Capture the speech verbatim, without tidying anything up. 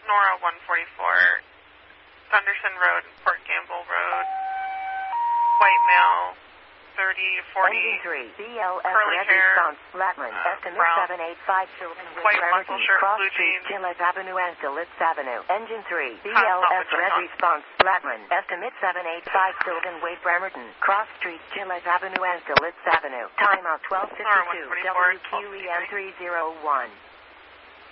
Nora one forty-four, Gunderson Road and Port Gamble Road, white male, thirty, forty, Engine three, B L S curly red hair, response, Flatland, estimate brown, seven eight five, Sylvan, white muscle shirt, Cross blue Street, jeans, Gillette Avenue and Dulles Avenue. Engine three, B Hot L S stop red with response, Flatland, estimate seven eight five, Sylvan Way, Bremerton, Cross Street, Gillette Avenue and Dulles Avenue. Timeout twelve fifty-two, W Q E N three zero one.